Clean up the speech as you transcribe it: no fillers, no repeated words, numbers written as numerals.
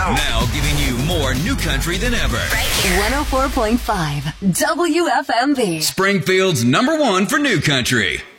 Now giving you more new country than ever. Right here. 104.5 WFMV. Springfield's #1 for new country.